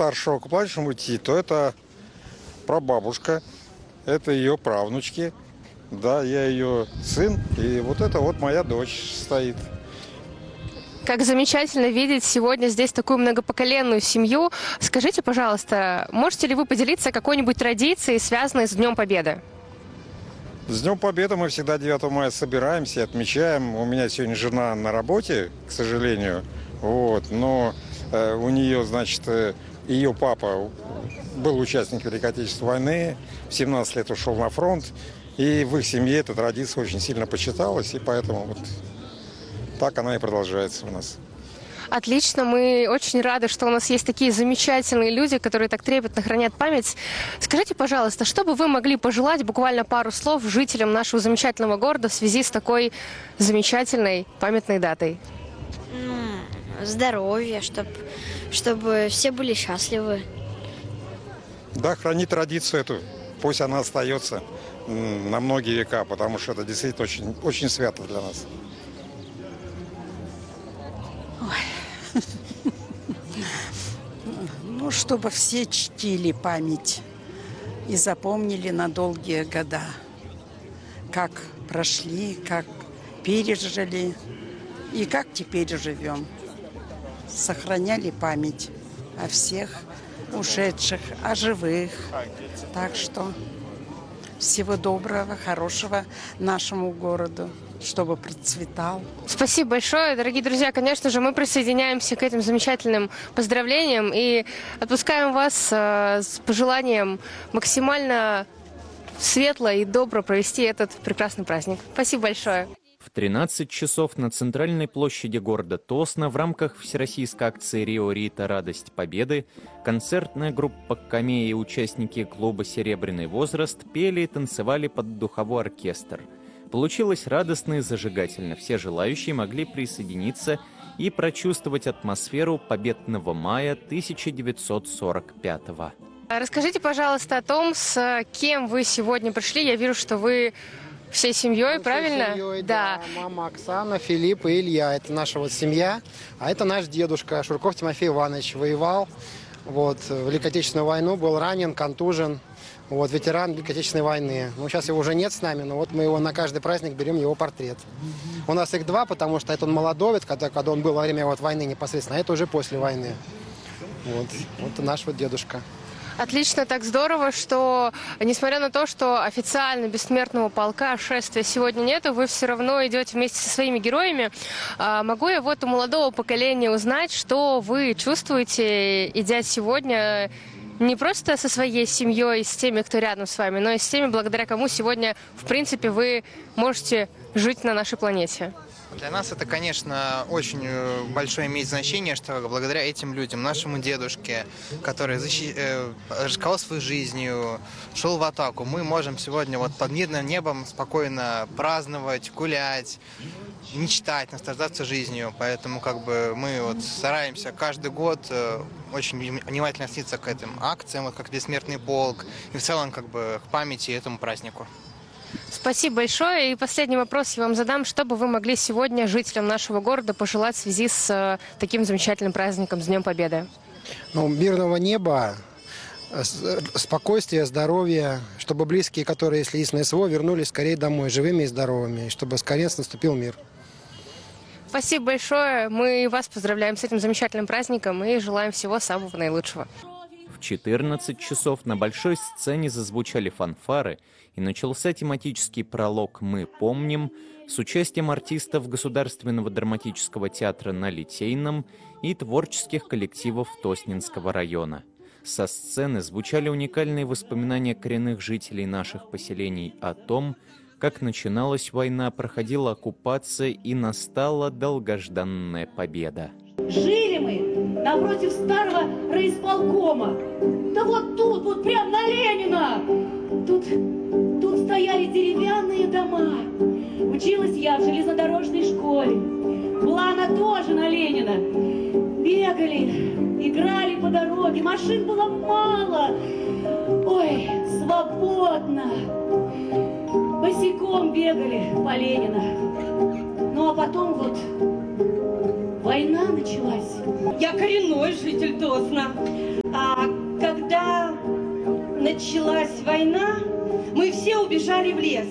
старшего к младшему идти, то это прабабушка, это ее правнучки. Да, я ее сын, и вот это вот моя дочь стоит. Как замечательно видеть сегодня здесь такую многопоколенную семью. Скажите, пожалуйста, можете ли вы поделиться какой-нибудь традицией, связанной с Днем Победы? С Днем Победы мы всегда 9 мая собираемся и отмечаем. У меня сегодня жена на работе, к сожалению, вот, но у нее, значит, ее папа был участником Великой Отечественной войны, в 17 лет ушел на фронт, и в их семье эта традиция очень сильно почиталась, и поэтому вот так она и продолжается у нас. Отлично, мы очень рады, что у нас есть такие замечательные люди, которые так трепетно хранят память. Скажите, пожалуйста, что бы вы могли пожелать, буквально пару слов, жителям нашего замечательного города в связи с такой замечательной памятной датой? Здоровья, чтобы все были счастливы. Да, храни традицию эту, пусть она остается на многие века, потому что это действительно очень, очень свято для нас. Ну, чтобы все чтили память и запомнили на долгие года, как прошли, как пережили и как теперь живем. Сохраняли память о всех ушедших, о живых. Так что всего доброго, хорошего нашему городу, чтобы процветал. Спасибо большое, дорогие друзья. Конечно же, мы присоединяемся к этим замечательным поздравлениям и отпускаем вас с пожеланием максимально светло и добро провести этот прекрасный праздник. Спасибо большое. В 13 часов на центральной площади города Тосно в рамках всероссийской акции «Рио Рита. Радость Победы» концертная группа «Камея» и участники клуба «Серебряный возраст» пели и танцевали под духовой оркестр. Получилось радостно и зажигательно. Все желающие могли присоединиться и прочувствовать атмосферу победного мая 1945-го. Расскажите, пожалуйста, о том, с кем вы сегодня пришли. Я вижу, что вы всей семьей, правильно? Всей семьей, да. Мама Оксана, Филипп и Илья. Это наша вот семья. А это наш дедушка Шурков Тимофей Иванович. Воевал в Великой Отечественную войну, был ранен, контужен. Ветеран Великой Отечественной войны. Сейчас его уже нет с нами, но мы его на каждый праздник берем, его портрет. У нас их два, потому что это он молодовец, когда он был во время войны непосредственно, а это уже после войны. Вот наш дедушка. Отлично, так здорово, что, несмотря на то, что официально бессмертного полка шествия сегодня нету, вы все равно идете вместе со своими героями. Могу я у молодого поколения узнать, что вы чувствуете, идя сегодня не просто со своей семьей, с теми, кто рядом с вами, но и с теми, благодаря кому сегодня, в принципе, вы можете жить на нашей планете? Для нас это, конечно, очень большое имеет значение, что благодаря этим людям, нашему дедушке, который рисковал своей жизнью, шел в атаку, мы можем сегодня под мирным небом спокойно праздновать, гулять, мечтать, наслаждаться жизнью. Поэтому мы стараемся каждый год очень внимательно относиться к этим акциям, как Бессмертный полк, и в целом к памяти этому празднику. Спасибо большое. И последний вопрос я вам задам. Что бы вы могли сегодня жителям нашего города пожелать в связи с таким замечательным праздником, с Днем Победы? Мирного неба, спокойствия, здоровья, чтобы близкие, которые, если есть на СВО, вернулись скорее домой, живыми и здоровыми, и чтобы скорее наступил мир. Спасибо большое. Мы вас поздравляем с этим замечательным праздником и желаем всего самого наилучшего. В 14 часов на большой сцене зазвучали фанфары, и начался тематический пролог «Мы помним» с участием артистов Государственного драматического театра на Литейном и творческих коллективов Тоснинского района. Со сцены звучали уникальные воспоминания коренных жителей наших поселений о том, как начиналась война, проходила оккупация и настала долгожданная победа. Жили мы напротив старого райисполкома. Да тут, прямо на Ленина. Тут стояли деревянные дома. Училась я в железнодорожной школе. Была она тоже на Ленина. Бегали, играли по дороге. Машин было мало. Ой, свободно. Босиком бегали по Ленина. Ну а потом война началась. Я коренной житель Тосна. началась война, мы все убежали в лес,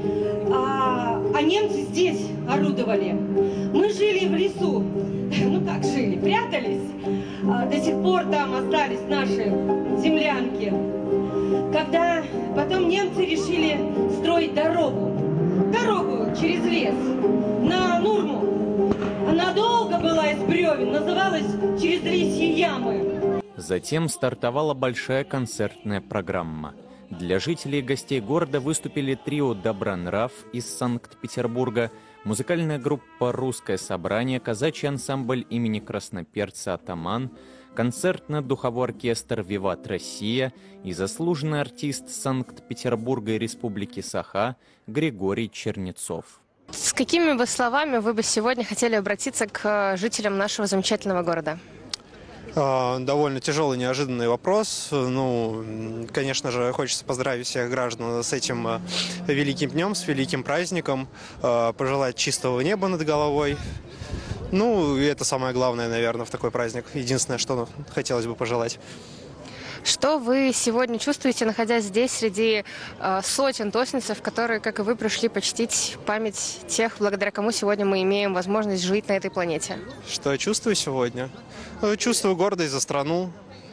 а немцы здесь орудовали. Мы жили в лесу, ну как жили, прятались. До сих пор там остались наши землянки. Когда потом немцы решили строить дорогу через лес на Нурму. Она долго была из бревен, называлась «Через лисьи ямы». Затем стартовала большая концертная программа. Для жителей и гостей города выступили трио «Добронрав» из Санкт-Петербурга, музыкальная группа «Русское собрание», казачий ансамбль имени красноперца «Атаман», концертно-духовой оркестр «Виват Россия» и заслуженный артист Санкт-Петербурга и Республики Саха Григорий Чернецов. С какими бы словами вы бы сегодня хотели обратиться к жителям нашего замечательного города? Довольно тяжелый, неожиданный вопрос. Ну, конечно же, хочется поздравить всех граждан с этим великим днем, с великим праздником, пожелать чистого неба над головой. Ну, и это самое главное, наверное, в такой праздник. Единственное, что хотелось бы пожелать. Что вы сегодня чувствуете, находясь здесь, среди сотен тосинцев, которые, как и вы, пришли почтить память тех, благодаря кому сегодня мы имеем возможность жить на этой планете? Что я чувствую сегодня? Чувствую гордость за страну,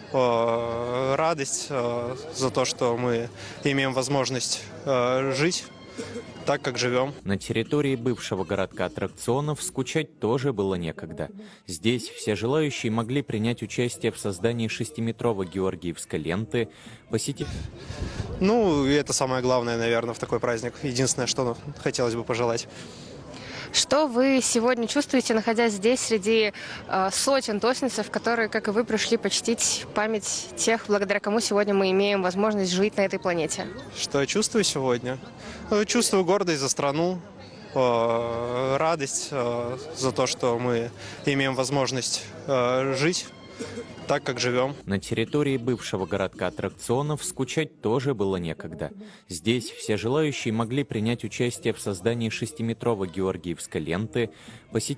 радость за то, что мы имеем возможность жить так, как живем. На территории бывшего городка аттракционов скучать тоже было некогда. Здесь все желающие могли принять участие в создании 6-метровой георгиевской ленты, посетить... Ну, и это самое главное, наверное, в такой праздник. Единственное, что хотелось бы пожелать. Что вы сегодня чувствуете, находясь здесь, среди сотен тосинцев, которые, как и вы, пришли почтить память тех, благодаря кому сегодня мы имеем возможность жить на этой планете? Что я чувствую сегодня? Чувствую гордость за страну, радость за то, что мы имеем возможность жить так, как живем. На территории бывшего городка аттракционов скучать тоже было некогда. Здесь все желающие могли принять участие в создании 6-метровой георгиевской ленты, посетить